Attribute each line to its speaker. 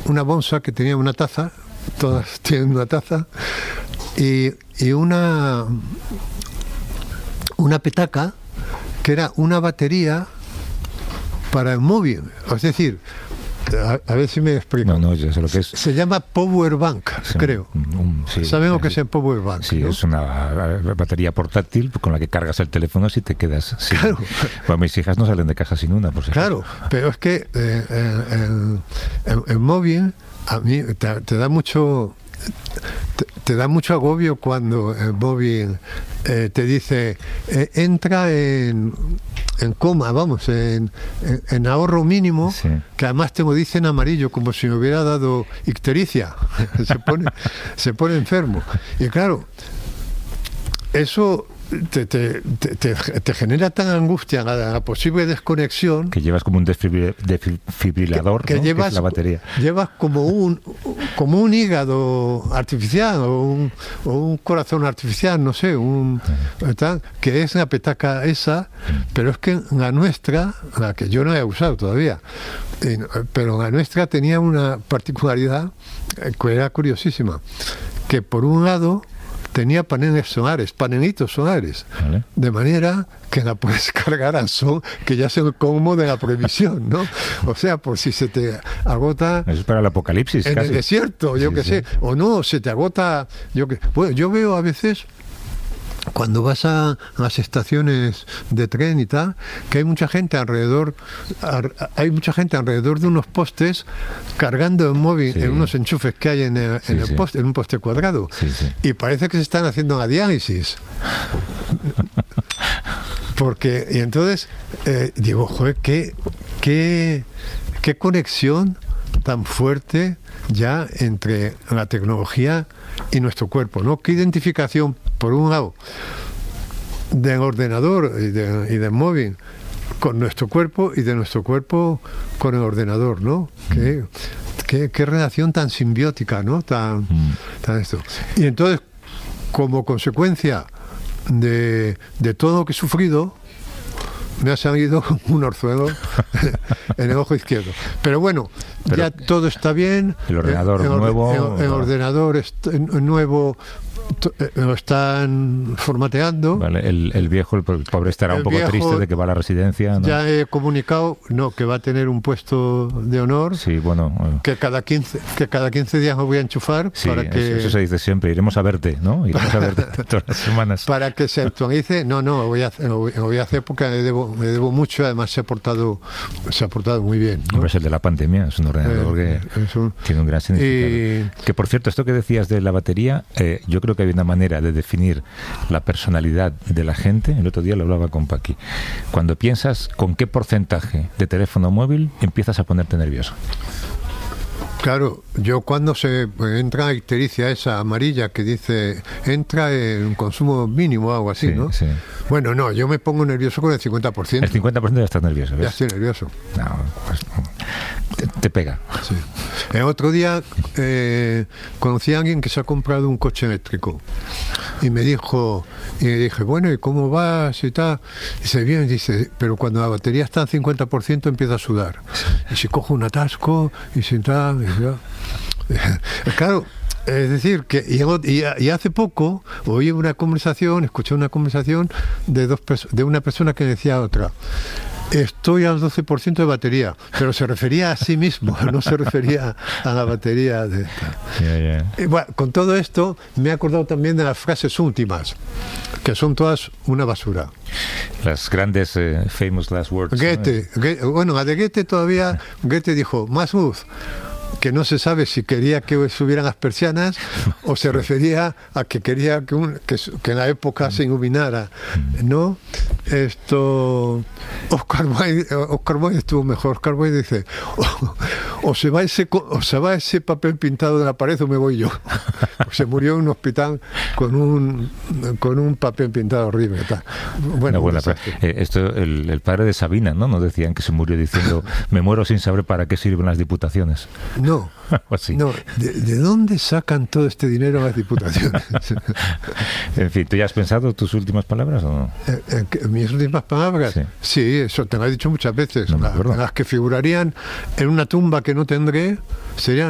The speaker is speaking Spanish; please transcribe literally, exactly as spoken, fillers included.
Speaker 1: una bonsa que tenía una taza, todas tienen una taza, y, y una, una petaca que era una batería para el móvil. Es decir, a, a ver si me explico.
Speaker 2: No, no, yo sé lo que es.
Speaker 1: Se llama Power Bank, sí, creo.
Speaker 2: Un, un, sí,
Speaker 1: ¿Saben lo
Speaker 2: sí,
Speaker 1: que es el Power Bank?
Speaker 2: Sí,
Speaker 1: ¿no?
Speaker 2: Es una batería portátil con la que cargas el teléfono si te quedas sin.
Speaker 1: Claro.
Speaker 2: Bueno, mis hijas no salen de casa sin una, por si
Speaker 1: Claro, pero es que eh, el, el, el móvil a mí te, te da mucho te, te da mucho agobio cuando el móvil eh, te dice eh, entra en, en coma, vamos, en, en, en ahorro mínimo, sí. Que además te lo dice en amarillo como si me hubiera dado ictericia. se pone se pone enfermo. Y claro, eso Te, te, te, te genera tan angustia la, la posible desconexión
Speaker 2: que llevas como un desfibrilador,
Speaker 1: que, que,
Speaker 2: ¿no?
Speaker 1: llevas,
Speaker 2: que es la batería.
Speaker 1: Llevas como un como un hígado artificial o un, o un corazón artificial, no sé, un tal, que es la petaca esa, pero es que la nuestra, la que yo no he usado todavía, pero la nuestra tenía una particularidad que era curiosísima, que por un lado tenía paneles solares, panelitos solares, ¿vale? De manera que la puedes cargar al sol, que ya es el colmo de la prohibición, ¿no? O sea, por si se te agota...
Speaker 2: Eso es para el apocalipsis,
Speaker 1: en
Speaker 2: casi.
Speaker 1: el desierto, yo sí, que sí. sé, o no, se te agota... yo que Bueno, yo veo a veces... Cuando vas a las estaciones de tren y tal, que hay mucha gente alrededor, hay mucha gente alrededor de unos postes cargando el móvil sí. en unos enchufes que hay en, el, sí, en, el sí. poste, en un poste cuadrado.
Speaker 2: Sí, sí.
Speaker 1: Y parece que se están haciendo la diálisis. Porque, y entonces, eh, digo, joder, qué, qué, qué conexión tan fuerte ya entre la tecnología y nuestro cuerpo, ¿no? Qué identificación, por un lado, del ordenador y, de, y del móvil con nuestro cuerpo y de nuestro cuerpo con el ordenador, ¿no? Mm. Qué, qué, qué relación tan simbiótica, ¿no? Tan, mm. tan esto. Y entonces, como consecuencia de, de todo lo que he sufrido, me ha salido un orzuelo en el ojo izquierdo. Pero bueno, Pero ya todo está bien.
Speaker 2: El ordenador
Speaker 1: el, el,
Speaker 2: nuevo.
Speaker 1: El, el ordenador est- nuevo lo están formateando.
Speaker 2: Vale, el, el viejo, el pobre estará el un poco viejo, triste de que va a la residencia, ¿no?
Speaker 1: Ya he comunicado, no, que va a tener un puesto de honor.
Speaker 2: Sí, bueno. bueno.
Speaker 1: Que cada quince que cada quince días me voy a enchufar.
Speaker 2: Sí,
Speaker 1: para que
Speaker 2: eso, eso se dice siempre. Iremos a verte, ¿no? Iremos a verte todas las semanas.
Speaker 1: Para que se actualice. No, no, lo voy a hacer, lo voy a hacer porque le debo, le debo mucho. Además se ha portado, se ha portado muy bien, ¿no?
Speaker 2: Hombre, es el de la pandemia. Es un ordenador eh, que es un, tiene un gran significado. Y... Que por cierto, esto que decías de la batería, eh, yo creo que hay una manera de definir la personalidad de la gente. El otro día lo hablaba con Paqui. Cuando piensas con qué porcentaje de teléfono móvil empiezas a ponerte nervioso.
Speaker 1: Claro, yo cuando se entra la ictericia esa amarilla que dice entra en un consumo mínimo o algo así, sí, ¿no? Sí. Bueno, no, yo me pongo nervioso con el cincuenta por ciento.
Speaker 2: El cincuenta por ciento ya estás nervioso, ¿ves?
Speaker 1: Ya estoy nervioso.
Speaker 2: No, pues te, te pega.
Speaker 1: Sí. El otro día eh, conocí a alguien que se ha comprado un coche eléctrico y me dijo, y le dije, bueno, ¿y cómo vas y tal? Y dice, bien, dice, pero cuando la batería está al cincuenta por ciento empieza a sudar. Y si cojo un atasco y si tal... Y ya. Claro, es decir, que y, y hace poco oí una conversación, escuché una conversación de dos de una persona que decía a otra, estoy al doce por ciento de batería, pero se refería a sí mismo, no se refería a la batería de
Speaker 2: yeah, yeah.
Speaker 1: Y bueno, con todo esto me he acordado también de las frases últimas, que son todas una basura.
Speaker 2: Las grandes eh, famous last words.
Speaker 1: Goethe,
Speaker 2: ¿no?
Speaker 1: Goethe, bueno, la de Goethe todavía, Goethe dijo, más luz, que no se sabe si quería que subieran las persianas o se refería a que quería que, un, que, que en la época se iluminara, ¿no? Esto Oscar Wilde, Oscar Wilde estuvo mejor. Oscar Wilde dice, o, o se va ese o se va ese papel pintado de la pared o me voy yo. Pues se murió en un hospital con un con un papel pintado horrible, tal. Bueno,
Speaker 2: no, bueno, pero, eh, esto el, el padre de Sabina, ¿no? Nos decían que se murió diciendo, me muero sin saber para qué sirven las diputaciones.
Speaker 1: No, no. ¿De, ¿De dónde sacan todo este dinero las diputaciones?
Speaker 2: En fin, ¿tú ya has pensado tus últimas palabras o no?
Speaker 1: ¿En, en mis últimas palabras? Sí, sí, eso te lo he dicho muchas veces.
Speaker 2: No me
Speaker 1: las, las que figurarían en una tumba que no tendré serían